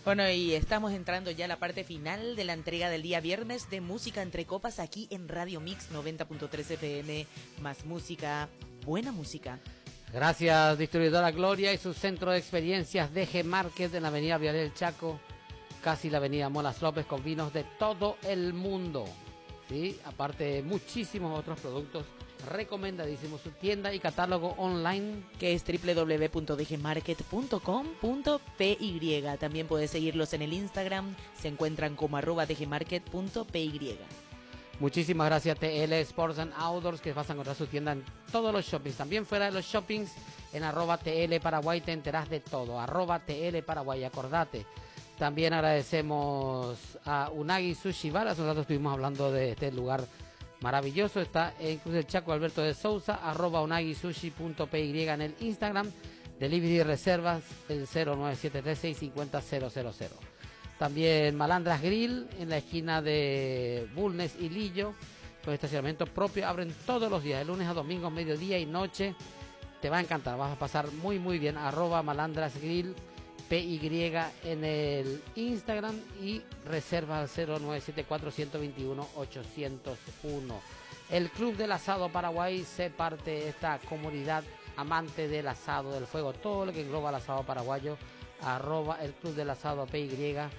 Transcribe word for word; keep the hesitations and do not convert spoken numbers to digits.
Bueno, y estamos entrando ya a la parte final de la entrega del día viernes de Música Entre Copas aquí en Radio Mix noventa punto tres F M. Más música, buena música. Gracias, distribuidora Gloria y su centro de experiencias D G Market en la avenida Vialel Chaco, casi la avenida Molas López, con vinos de todo el mundo. Sí, aparte muchísimos otros productos. Recomendadísimo su tienda y catálogo online, que es doble u doble u doble u punto d g market punto com punto p y. También puedes seguirlos en el Instagram, se encuentran como arroba dgmarket punto p y. Muchísimas gracias T L Sports and Outdoors, que vas a encontrar su tienda en todos los shoppings, también fuera de los shoppings, en arroba T L Paraguay te enterás de todo, arroba T L Paraguay, acordate. También agradecemos a Unagi Sushi Bar. Hace un rato estuvimos hablando de este lugar maravilloso. Está en Cruz del Chaco, Alberto de Sousa, arroba unagisushi punto p y en el Instagram. Delivery y reservas el cero nueve siete tres seis cinco cero cero cero cero. También Malandras Grill en la esquina de Bulnes y Lillo, con estacionamiento propio. Abren todos los días, de lunes a domingo, mediodía y noche. Te va a encantar, vas a pasar muy muy bien. Arroba Malandras Grill P Y en el Instagram y reserva al cero nueve siete cuatro uno dos uno ocho cero uno. El Club del Asado Paraguay, se parte de esta comunidad amante del asado, del fuego, todo lo que engloba el asado paraguayo. Arroba el Club del Asado P Y